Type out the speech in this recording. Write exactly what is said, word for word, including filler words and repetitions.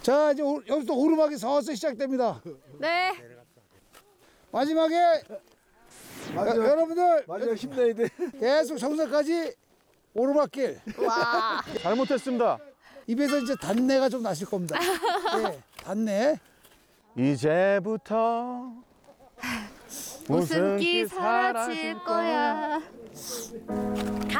자, 이제 오, 여기서 오르막이 서서 시작됩니다. 네. 마지막에 마지막, 여, 여러분들 마지막 힘내야 돼. 계속 정상까지 오르막길. 와. 잘못했습니다. 입에서 이제 단내가 좀 나실 겁니다. 네, 단내. 이제부터 웃음기 사라질 거야. 다